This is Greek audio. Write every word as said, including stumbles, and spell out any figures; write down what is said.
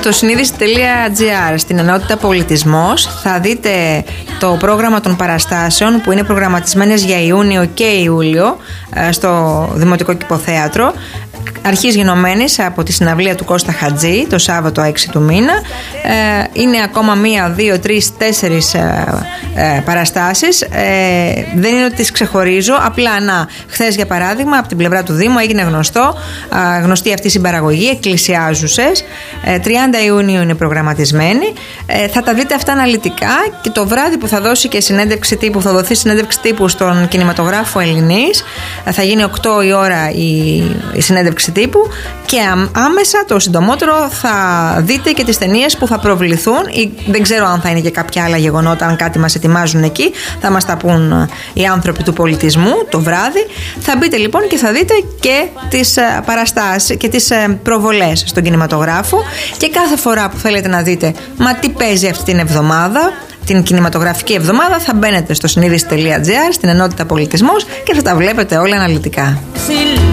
Στο συνείδηση τελεία τζι άρ, στην ενότητα Πολιτισμός, θα δείτε το πρόγραμμα των παραστάσεων που είναι προγραμματισμένες για Ιούνιο και Ιούλιο στο Δημοτικό Κηποθέατρο. Αρχής γενομένης από τη συναυλία του Κώστα Χατζή το Σάββατο έξι του μήνα. Ε, είναι ακόμα μία, δύο, τρεις, τέσσερις ε, ε, παραστάσεις. Ε, δεν είναι ότι τις ξεχωρίζω. Απλά να, χθες για παράδειγμα από την πλευρά του Δήμου έγινε γνωστό, ε, γνωστή αυτή η συμπαραγωγή, εκκλησιάζουσες. Ε, τριάντα Ιουνίου είναι προγραμματισμένη. Ε, θα τα δείτε αυτά αναλυτικά και το βράδυ που θα δώσει και συνέντευξη τύπου, θα δοθεί συνέντευξη τύπου στον κινηματογράφο Ελληνής. Ε, θα γίνει οκτώ η ώρα η, η συνέντευξη τύπου και άμεσα το συντομότερο θα δείτε και τις ταινίες που θα προβληθούν, ή δεν ξέρω αν θα είναι και κάποια άλλα γεγονότα, αν κάτι μας ετοιμάζουν εκεί, θα μας τα πούν οι άνθρωποι του πολιτισμού το βράδυ. Θα μπείτε λοιπόν και θα δείτε και τις παραστάσεις και τις προβολές στον κινηματογράφο, και κάθε φορά που θέλετε να δείτε μα τι παίζει αυτή την εβδομάδα, την κινηματογραφική εβδομάδα, θα μπαίνετε στο συνείδηση τελεία τζι άρ, στην ενότητα Πολιτισμός, και θα τα βλέπετε όλα αναλυτικά.